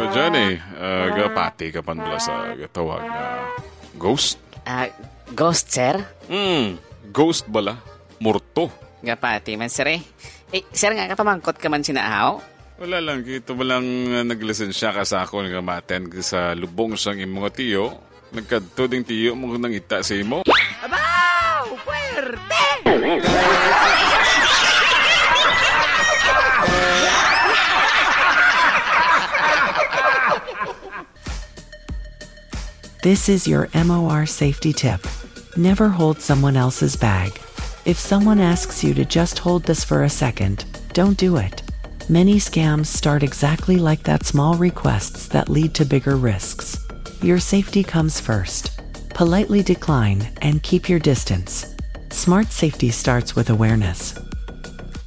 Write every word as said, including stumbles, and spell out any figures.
Johnny, uh, gapati ka pan pala sa gatawag na ghost? Ah, ghost, sir? Hmm, ghost bala. Murto. Gapati man, sir eh. Eh, sir nga kapamangkot ka man sinaaw? Wala lang, kito ba lang uh, naglisensya ka sa ako nga maten sa lubong sang imong tiyo. Nagkadto ding tiyo mo nang ita sa imo. Abaw! Puerte! This is your M O R safety tip. Never hold someone else's bag. If someone asks you to just hold this for a second, don't do it. Many scams start exactly like that, small requests that lead to bigger risks. Your safety comes first. Politely decline and keep your distance. Smart safety starts with awareness.